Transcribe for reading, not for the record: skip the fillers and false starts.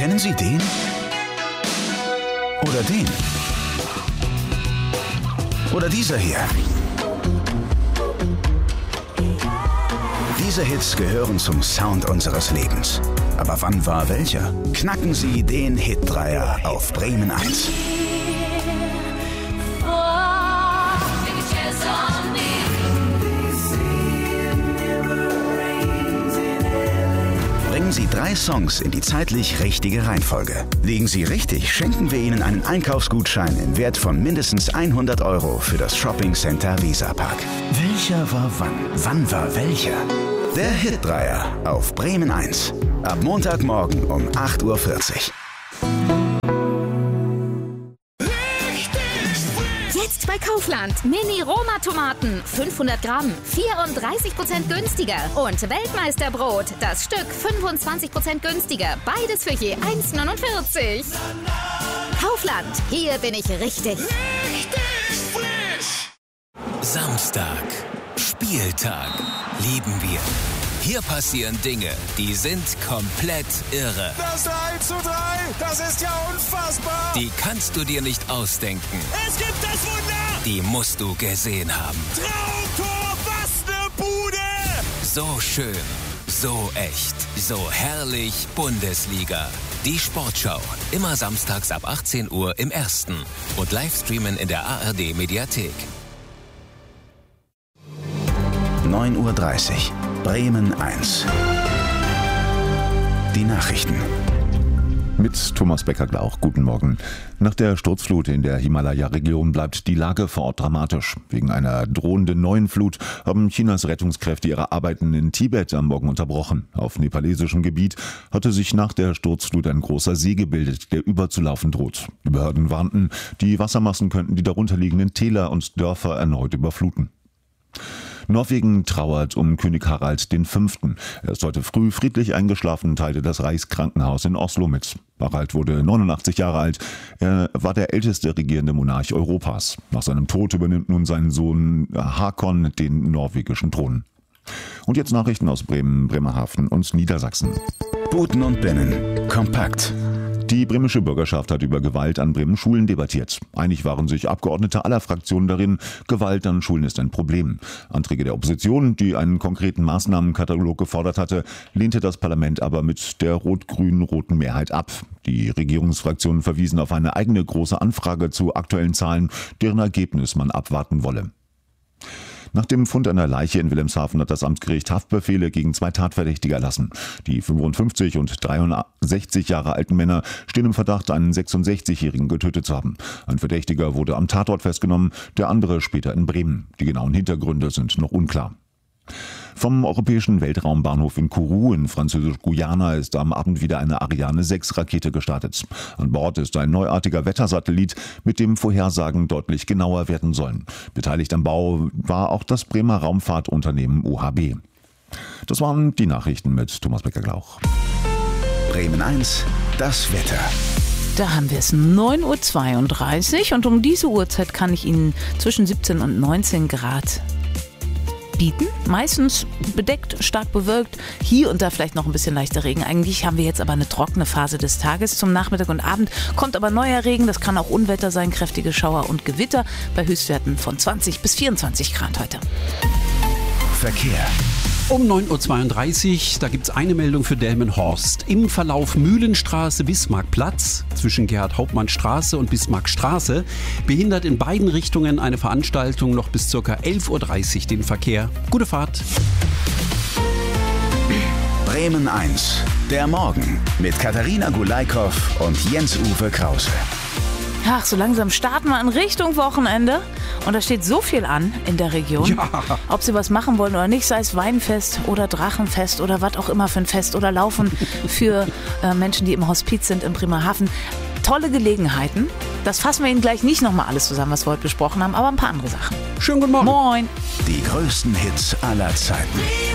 Kennen Sie den? Oder den? Oder dieser hier? Diese Hits gehören zum Sound unseres Lebens. Aber wann war welcher? Knacken Sie den Hit-Dreier auf Bremen 1. Bringen Sie 3 Songs in die zeitlich richtige Reihenfolge. Liegen Sie richtig, schenken wir Ihnen einen Einkaufsgutschein im Wert von mindestens 100 € für das Shopping-Center Weserpark. Welcher war wann? Wann war welcher? Der Hit-Dreier auf Bremen 1. Ab Montagmorgen um 8:40 Uhr. Jetzt bei Kaufland. Mini-Roma-Tomaten. 500 Gramm. 34% günstiger. Und Weltmeisterbrot. Das Stück 25% günstiger. Beides für je 1,49 €. Kaufland. Hier bin ich richtig. Samstag. Spieltag. Lieben wir. Hier passieren Dinge, die sind komplett irre. Das 3:3, das ist ja unfassbar. Die kannst du dir nicht ausdenken. Es gibt das Wunder. Die musst du gesehen haben. Traumtor, was ne Bude. So schön, so echt, so herrlich Bundesliga. Die Sportschau, immer samstags ab 18 Uhr im Ersten und Livestreamen in der ARD Mediathek. 9:30 Uhr. Bremen 1. Die Nachrichten. Mit Thomas Becker-Glauch. Guten Morgen. Nach der Sturzflut in der Himalaya-Region bleibt die Lage vor Ort dramatisch. Wegen einer drohenden neuen Flut haben Chinas Rettungskräfte ihre Arbeiten in Tibet am Morgen unterbrochen. Auf nepalesischem Gebiet hatte sich nach der Sturzflut ein großer See gebildet, der überzulaufen droht. Die Behörden warnten, die Wassermassen könnten die darunterliegenden Täler und Dörfer erneut überfluten. Norwegen trauert um König Harald V. Er ist heute früh friedlich eingeschlafen und teilte das Reichskrankenhaus in Oslo mit. Harald wurde 89 Jahre alt. Er war der älteste regierende Monarch Europas. Nach seinem Tod übernimmt nun sein Sohn Håkon den norwegischen Thron. Und jetzt Nachrichten aus Bremen, Bremerhaven und Niedersachsen. Buten und Binnen. Kompakt. Die bremische Bürgerschaft hat über Gewalt an Bremen Schulen debattiert. Einig waren sich Abgeordnete aller Fraktionen darin, Gewalt an Schulen ist ein Problem. Anträge der Opposition, die einen konkreten Maßnahmenkatalog gefordert hatte, lehnte das Parlament aber mit der rot-grün-roten Mehrheit ab. Die Regierungsfraktionen verwiesen auf eine eigene große Anfrage zu aktuellen Zahlen, deren Ergebnis man abwarten wolle. Nach dem Fund einer Leiche in Wilhelmshaven hat das Amtsgericht Haftbefehle gegen 2 Tatverdächtige erlassen. Die 55 und 63 Jahre alten Männer stehen im Verdacht, einen 66-Jährigen getötet zu haben. Ein Verdächtiger wurde am Tatort festgenommen, der andere später in Bremen. Die genauen Hintergründe sind noch unklar. Vom europäischen Weltraumbahnhof in Kourou in Französisch-Guyana ist am Abend wieder eine Ariane 6 Rakete gestartet. An Bord ist ein neuartiger Wettersatellit, mit dem Vorhersagen deutlich genauer werden sollen. Beteiligt am Bau war auch das Bremer Raumfahrtunternehmen OHB. Das waren die Nachrichten mit Thomas Becker-Glauch. Bremen 1, das Wetter. Da haben wir es, 9:32 Uhr und um diese Uhrzeit kann ich Ihnen zwischen 17 und 19 Grad bieten. Meistens bedeckt, stark bewölkt, hier und da vielleicht noch ein bisschen leichter Regen. Eigentlich haben wir jetzt aber eine trockene Phase des Tages. Zum Nachmittag und Abend kommt aber neuer Regen. Das kann auch Unwetter sein, kräftige Schauer und Gewitter bei Höchstwerten von 20 bis 24 Grad heute. Verkehr. Um 9:32 Uhr, da gibt es eine Meldung für Delmenhorst. Im Verlauf Mühlenstraße, Bismarckplatz, zwischen Gerhard-Hauptmann-Straße und Bismarckstraße, behindert in beiden Richtungen eine Veranstaltung noch bis ca. 11:30 Uhr den Verkehr. Gute Fahrt. Bremen 1, der Morgen mit Katharina Gulaikow und Jens-Uwe Krause. Ach, so langsam starten wir in Richtung Wochenende. Und da steht so viel an in der Region. Ja. Ob Sie was machen wollen oder nicht, sei es Weinfest oder Drachenfest oder was auch immer für ein Fest oder Laufen für Menschen, die im Hospiz sind in Bremerhaven. Tolle Gelegenheiten. Das fassen wir Ihnen gleich nicht nochmal alles zusammen, was wir heute besprochen haben, aber ein paar andere Sachen. Schönen guten Morgen. Moin. Die größten Hits aller Zeiten.